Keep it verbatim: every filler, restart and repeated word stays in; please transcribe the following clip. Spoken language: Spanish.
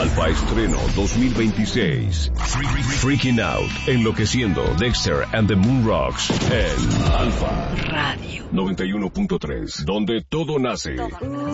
Alfa Estreno dos mil veintiséis. Freaking Out, Enloqueciendo, Dexter and the Moon Rocks en Alfa Radio noventa y uno punto tres, donde todo nace.